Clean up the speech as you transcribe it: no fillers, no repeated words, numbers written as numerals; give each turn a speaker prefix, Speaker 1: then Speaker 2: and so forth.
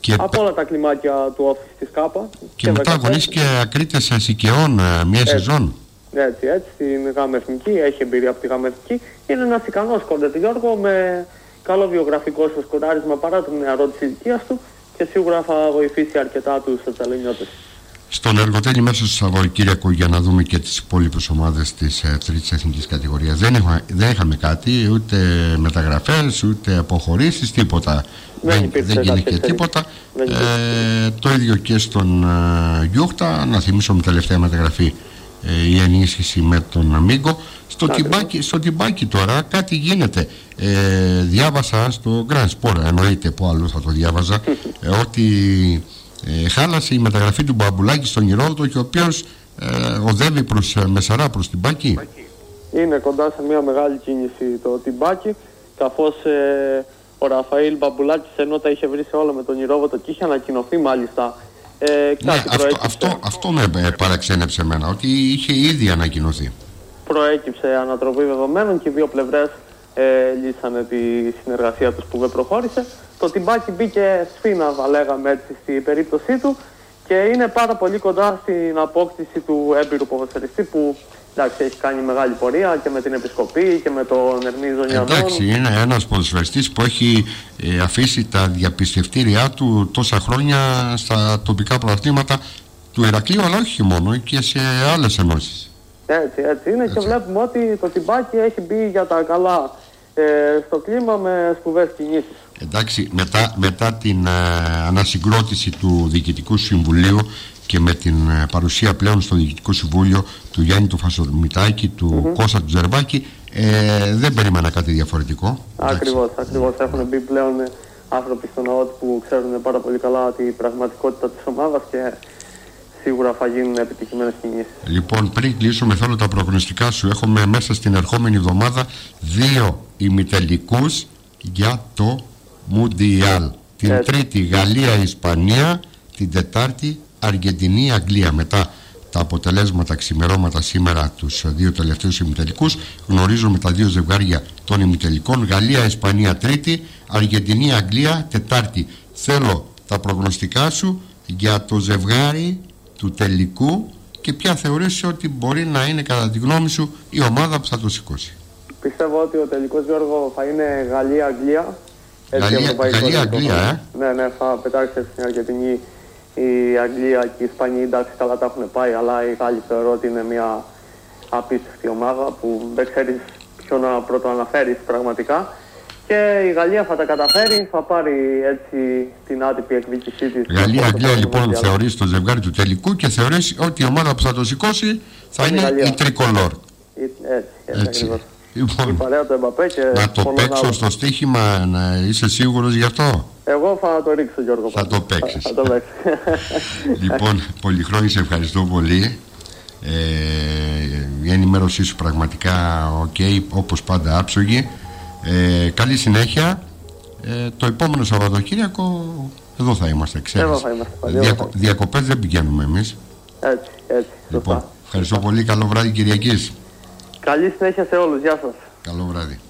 Speaker 1: από όλα τα κλιμάκια του Office της ΚΑΠΑ.
Speaker 2: Και μετά αγωνίστηκε ακρίτες Σικαιών μια σεζόν.
Speaker 1: Έτσι, στην ΓΑΜ Εθνική, έχει εμπειρία από τη ΓΑΜ Εθνική. Είναι ένας ικανός κόντετ Γιώργο, με καλό βιογραφικό στο σκοράρισμα παρά την νεαρό της ηλικίας του και σίγουρα θα βοηθήσει αρκετά τους Τσαλενιώτες.
Speaker 2: Στον Εργοτέλη μέσα στο Σαββατοκύριακο, για να δούμε και τις υπόλοιπες ομάδες της τρίτης εθνικής κατηγορίας, δεν είχαμε κάτι, ούτε μεταγραφές, ούτε αποχωρήσεις, τίποτα. Δεν γίνηκε τίποτα. Το ίδιο και στον Γιούχτα, να θυμίσω με τελευταία μεταγραφή η ενίσχυση με τον Μίγκο. Στο Τιμπάκι τώρα κάτι γίνεται. Διάβασα στο Grand Sport, εννοείται που άλλο θα το διάβαζα, ότι χάλασε η μεταγραφή του Μπαμπουλάκη στον Ηρόδοτο, και ο οποίος οδεύει προς Μεσαρά, προς Τιμπάκι.
Speaker 1: Είναι κοντά σε μια μεγάλη κίνηση το Τιμπάκι, καθώς ο Ραφαήλ Μπαμπουλάκης, ενώ τα είχε βρει σε όλα με τον Ηρόδοτο και είχε ανακοινωθεί μάλιστα.
Speaker 2: Αυτό με παραξένεψε εμένα, ότι είχε ήδη ανακοινωθεί.
Speaker 1: Προέκυψε ανατροπή δεδομένων και οι δύο πλευρές λύσανε τη συνεργασία τους που δεν προχώρησε. Το Τιμπάκι μπήκε σφήναβα, λέγαμε έτσι, στην περίπτωσή του, και είναι πάρα πολύ κοντά στην απόκτηση του έμπειρου ποδοσφαιριστή που, εντάξει, έχει κάνει μεγάλη πορεία και με την Επισκοπή και με τον Ερμή Ζωνιανών.
Speaker 2: Εντάξει, είναι ένας ποδοσφαιριστής που έχει αφήσει τα διαπιστευτήριά του τόσα χρόνια στα τοπικά πρωταθλήματα του Ηρακλείου, αλλά όχι μόνο, και σε άλλες ενώσεις.
Speaker 1: Έτσι είναι, και βλέπουμε ότι το Τιμπάκι έχει μπει για τα καλά στο κλίμα με σπουδαίες κινήσεις. Εντάξει,
Speaker 2: μετά την ανασυγκρότηση του Διοικητικού Συμβουλίου και με την παρουσία πλέον στο Διοικητικό Συμβούλιο του Γιάννη του Φασομητάκη, του Κώστα του Ζερβάκη, δεν περίμενα κάτι διαφορετικό.
Speaker 1: Ακριβώς. Έχουν μπει πλέον άνθρωποι στον ΑΟΤ που ξέρουν πάρα πολύ καλά την πραγματικότητα της ομάδας και σίγουρα θα γίνουν επιτυχημένες κινήσεις.
Speaker 2: Λοιπόν, πριν κλείσουμε, θέλω τα προγνωστικά σου. Έχουμε μέσα στην ερχόμενη εβδομάδα 2 ημιτελικούς για το Μουντιάλ. Την Τρίτη Γαλλία-Ισπανία, την Τετάρτη Αργεντινή-Αγγλία. Μετά τα αποτελέσματα ξημερώματα σήμερα, τους 2 τελευταίους ημιτελικούς, γνωρίζουμε τα 2 ζευγάρια των ημιτελικών. Γαλλία-Ισπανία Τρίτη, Αργεντινή-Αγγλία Τετάρτη. Θέλω τα προγνωστικά σου για το ζευγάρι του τελικού και ποια θεωρείς ότι μπορεί να είναι, κατά τη γνώμη σου, η ομάδα που θα το σηκώσει.
Speaker 1: Πιστεύω ότι ο τελικός, Γιώργο, θα είναι Γαλλία-Αγγλία.
Speaker 2: Γαλλία-Αγγλία,
Speaker 1: Ναι, θα πετάξει στην Αργεντινή η Αγγλία και η Ισπανία. Εντάξει, καλά τα έχουν πάει, αλλά οι Γάλλοι θεωρώ ότι είναι μια απίστευτη ομάδα που δεν ξέρεις ποιο να πρωτοαναφέρεις πραγματικά. Και η Γαλλία θα τα καταφέρει, θα πάρει έτσι την άτυπη εκδίκησή της.
Speaker 2: Γαλλία-Αγγλία λοιπόν θεωρείς το ζευγάρι του τελικού και θεωρείς ότι η ομάδα που θα το σηκώσει θα είναι η Τρικολόρ.
Speaker 1: Έτσι. Λοιπόν, η παρέα του Εμπαπέ και
Speaker 2: να το παίξω στο στοίχημα, να είσαι σίγουρος γι' αυτό?
Speaker 1: Εγώ θα το ρίξω, Γιώργο.
Speaker 2: Θα το παίξεις. Λοιπόν, Πολυχρόνη, σε ευχαριστώ πολύ. Η ενημέρωσή σου πραγματικά όπως πάντα άψογη. Καλή συνέχεια. Το επόμενο Σαββατοκύριακο εδώ θα είμαστε, ξέρεις. Διακοπές δεν πηγαίνουμε εμείς.
Speaker 1: Έτσι.
Speaker 2: Λοιπόν, ευχαριστώ πολύ. Καλό βράδυ Κυριακής.
Speaker 1: Καλή συνέχεια σε όλους. Γεια σας.
Speaker 2: Καλό βράδυ.